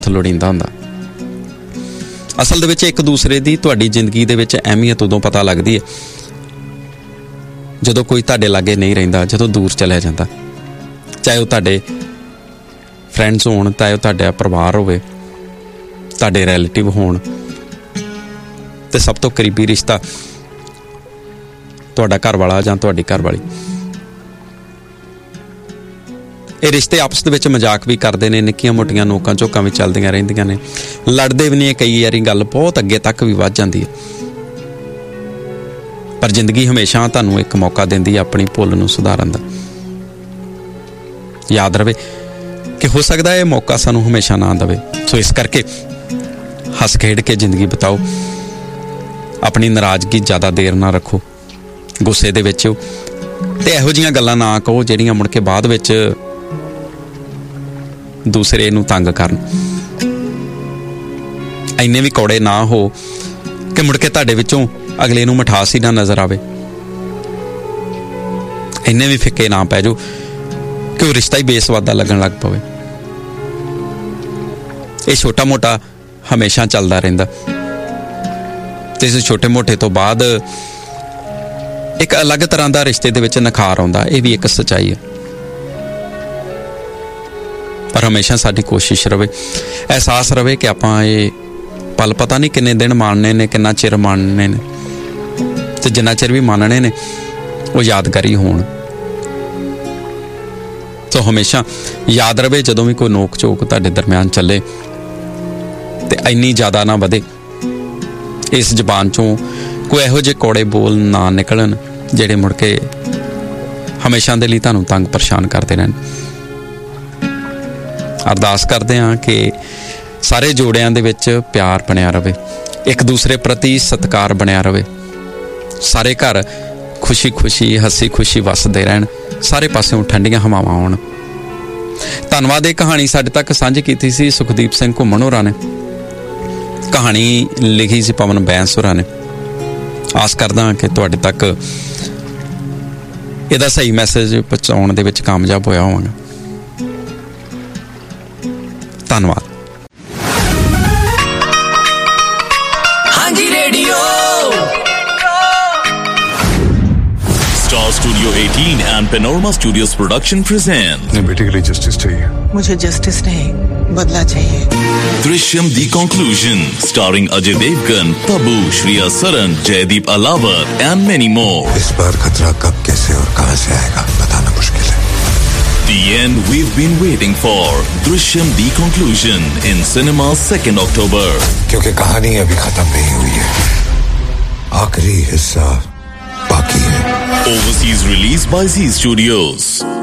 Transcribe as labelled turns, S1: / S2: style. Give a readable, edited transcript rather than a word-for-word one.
S1: ਲੋੜੀਂਦਾ ਹੁੰਦਾ। ਅਸਲ ਦੇ ਵਿੱਚ ਇੱਕ ਦੂਸਰੇ ਦੀ ਤੁਹਾਡੀ ਜ਼ਿੰਦਗੀ ਦੇ ਵਿੱਚ ਅਹਿਮੀਅਤ ਉਦੋਂ ਪਤਾ ਲੱਗਦੀ ਹੈ ਜਦੋਂ ਕੋਈ ਤੁਹਾਡੇ ਲਾਗੇ ਨਹੀਂ ਰਹਿੰਦਾ, ਜਦੋਂ ਦੂਰ ਚਲਿਆ ਜਾਂਦਾ। ਚਾਹੇ ਉਹ ਤੁਹਾਡੇ ਫਰੈਂਡਸ ਹੋਣ, ਚਾਹੇ ਉਹ ਤੁਹਾਡਾ ਪਰਿਵਾਰ ਹੋਵੇ, ਤੁਹਾਡੇ ਰਿਲੇਟਿਵ ਹੋਣ, ਤੇ ਸਭ ਤੋਂ ਕਰੀਬੀ ਰਿਸ਼ਤਾ ਤੁਹਾਡਾ ਘਰ ਵਾਲਾ ਜਾਂ ਤੁਹਾਡੀ ਘਰ ਵਾਲੀ। ਇਹ ਰਿਸ਼ਤੇ ਆਪਸ ਦੇ ਵਿੱਚ ਮਜ਼ਾਕ ਵੀ ਕਰਦੇ ਨੇ, ਨਿੱਕੀਆਂ ਮੋਟੀਆਂ ਨੋਕਾਂ ਝੋਕਾਂ ਵੀ ਚੱਲਦੀਆਂ ਰਹਿੰਦੀਆਂ ਨੇ, ਲੜਦੇ ਵੀ ਨਹੀਂ। ਕਈ ਵਾਰੀ ਗੱਲ ਬਹੁਤ ਅੱਗੇ ਤੱਕ ਵੀ ਵੱਧ ਜਾਂਦੀ ਹੈ, ਪਰ ਜ਼ਿੰਦਗੀ ਹਮੇਸ਼ਾ ਤੁਹਾਨੂੰ ਇੱਕ ਮੌਕਾ ਦਿੰਦੀ ਹੈ ਆਪਣੀ ਭੁੱਲ ਨੂੰ ਸੁਧਾਰਨ ਦਾ। ਯਾਦ ਰਵੇ ਕਿ ਹੋ ਸਕਦਾ ਇਹ ਮੌਕਾ ਸਾਨੂੰ ਹਮੇਸ਼ਾ ਨਾ ਦੇਵੇ। ਸੋ ਇਸ ਕਰਕੇ ਹੱਸ ਖੇਡ ਕੇ ਜ਼ਿੰਦਗੀ ਬਿਤਾਓ। ਆਪਣੀ ਨਾਰਾਜ਼ਗੀ ਜ਼ਿਆਦਾ ਦੇਰ ਨਾ ਰੱਖੋ, ਗੁੱਸੇ ਦੇ ਵਿੱਚ ਤੇ ਇਹੋ ਜਿਹੀਆਂ ਗੱਲਾਂ ਨਾ ਕਹੋ ਜਿਹੜੀਆਂ ਮੁੜ ਕੇ ਬਾਅਦ ਵਿੱਚ ਦੂਸਰੇ ਨੂੰ ਤੰਗ ਕਰਨ। ਇੰਨੇ ਵੀ ਕੌੜੇ ਨਾ ਹੋ ਕਿ ਮੁੜ ਕੇ ਤੁਹਾਡੇ ਵਿੱਚੋਂ ਅਗਲੇ ਨੂੰ ਮਿਠਾਸ ਹੀ ਨਾ ਨਜ਼ਰ ਆਵੇ। ਇੰਨੇ ਵੀ ਫਿੱਕੇ ਨਾ ਪੈ ਜਾਓ ਕਿ ਉਹ ਰਿਸ਼ਤਾ ਹੀ ਬੇਸਵਾਦਾ ਲੱਗਣ ਲੱਗ ਪਵੇ। ਇਹ ਛੋਟਾ ਮੋਟਾ ਹਮੇਸ਼ਾ ਚੱਲਦਾ ਰਹਿੰਦਾ ਤੇ ਇਸ ਛੋਟੇ ਮੋਟੇ ਤੋਂ ਬਾਅਦ ਇੱਕ ਅਲੱਗ ਤਰ੍ਹਾਂ ਦਾ ਰਿਸ਼ਤੇ ਦੇ ਵਿੱਚ ਨਿਖਾਰ ਆਉਂਦਾ। ਇਹ ਵੀ ਇੱਕ ਸੱਚਾਈ ਹੈ। ਪਰ ਹਮੇਸ਼ਾ ਸਾਡੀ ਕੋਸ਼ਿਸ਼ ਰਵੇ, ਅਹਿਸਾਸ ਰਵੇ ਕਿ ਆਪਾਂ ਇਹ ਪਲ ਪਤਾ ਨਹੀਂ ਕਿੰਨੇ ਦਿਨ ਮਾਣਨੇ ਨੇ, ਕਿੰਨਾ ਚਿਰ ਮਾਣਨੇ ਨੇ, ਤੇ ਜਿੰਨਾ ਚਿਰ ਵੀ ਮਾਣਨੇ ਨੇ ਉਹ ਯਾਦਗਾਰੀ ਹੋਣ। ਸੋ ਹਮੇਸ਼ਾ ਯਾਦ ਰਵੇ ਜਦੋਂ ਵੀ ਕੋਈ ਨੋਕ ਝੋਕ ਤੁਹਾਡੇ ਦਰਮਿਆਨ ਚੱਲੇ ਤੇ ਇੰਨੀ ਜ਼ਿਆਦਾ ਨਾ ਵਧੇ, ਇਸ ਜ਼ਬਾਨ ਚੋਂ ਕੋਈ ਇਹੋ ਜਿਹੇ ਕੌੜੇ ਬੋਲ ਨਾ ਨਿਕਲਣ ਜਿਹੜੇ ਮੁੜ ਕੇ ਹਮੇਸ਼ਾ ਦੇ ਲਈ ਤੁਹਾਨੂੰ ਤੰਗ ਪਰੇਸ਼ਾਨ ਕਰਦੇ ਰਹਿਣ। ਅਰਦਾਸ ਕਰਦੇ ਹਾਂ ਕਿ ਸਾਰੇ ਜੋੜਿਆਂ ਦੇ ਵਿੱਚ ਪਿਆਰ ਬਣਿਆ ਰਵੇ, ਇੱਕ ਦੂਸਰੇ ਪ੍ਰਤੀ ਸਤਿਕਾਰ ਬਣਿਆ ਰਵੇ, ਸਾਰੇ ਘਰ ਖੁਸ਼ੀ ਖੁਸ਼ੀ ਹੱਸੀ ਖੁਸ਼ੀ ਵੱਸਦੇ ਰਹਿਣ, ਸਾਰੇ ਪਾਸਿਓਂ ਠੰਡੀਆਂ ਹਵਾਵਾਂ ਆਉਣ। ਧੰਨਵਾਦ। ਇਹ ਕਹਾਣੀ ਸਾਡੇ ਤੱਕ ਸਾਂਝੀ ਕੀਤੀ ਸੀ ਸੁਖਦੀਪ ਸਿੰਘ ਘੁੰਮਣ ਹੋਰਾਂ ਨੇ, ਕਹਾਣੀ ਲਿਖੀ ਸੀ ਪਵਨ ਬੈਂਸ ਹੋਰਾਂ ਨੇ। ਆਸ ਕਰਦਾ ਕਿ ਤੁਹਾਡੇ ਤੱਕ ਇਹਦਾ ਸਹੀ ਮੈਸੇਜ ਪਹੁੰਚਾਉਣ ਦੇ ਵਿੱਚ ਕਾਮਯਾਬ ਹੋਇਆ ਹੋਵਾਂਗਾ। ਧੰਨਵਾਦ।
S2: ਹਾਂਜੀ radio
S3: Star Studio 18 and Panorama Studios production present
S4: अपने बेटे के लिए जस्टिस चाहिए।
S5: मुझे जस्टिस नहीं, बदला चाहिए।
S3: Drishyam The Conclusion, starring Ajay Devgan, Tabu, Shriya Saran, Jaideep Alawar and many more.
S4: इस बार खतरा कब, कैसे और कहां से आएगा बताना मुश्किल है।
S3: The end we've been waiting for. Drishyam The Conclusion in cinemas 2nd October.
S4: क्योंकि कहानी अभी खत्म नहीं हुई है, आखिरी हिस्सा बाकी है।
S3: Overseas release by Z Studios.